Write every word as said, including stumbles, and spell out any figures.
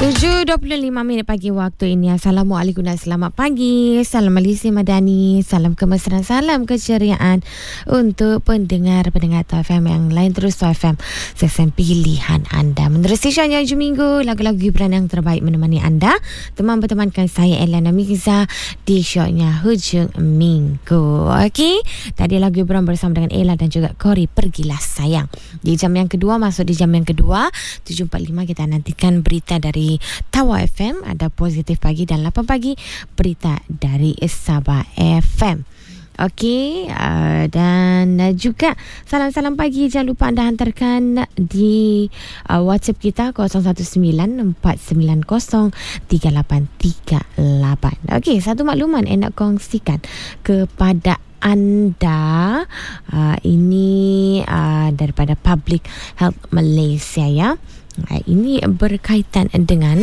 tujuh dua puluh lima minit pagi waktu ini. Assalamualaikum dan selamat pagi. Salam Malaysia Madani, salam kemesraan, salam keceriaan untuk pendengar-pendengar T F M yang lain. Terus T F M, stesen pilihan anda. Menerusi syahnya hujung minggu, lagu-lagu Gibran yang terbaik menemani anda. Teman bertemankan saya Elana Mirza di syahnya hujung minggu. Okey, tadi lagu Gibran bersama dengan Ella dan juga Kori, Pergilah Sayang. Di jam yang kedua, masuk di jam yang kedua, tujuh empat puluh lima kita nantikan berita dari Tawa F M, ada Positif Pagi, dan lapan pagi berita dari Sabah F M. Okey, uh, dan uh, juga salam-salam pagi jangan lupa anda hantarkan di uh, WhatsApp kita kosong satu sembilan empat sembilan kosong tiga lapan tiga lapan. Okey, satu makluman yang nak kongsikan kepada anda, uh, ini uh, daripada Public Health Malaysia, ya. Uh, ini berkaitan dengan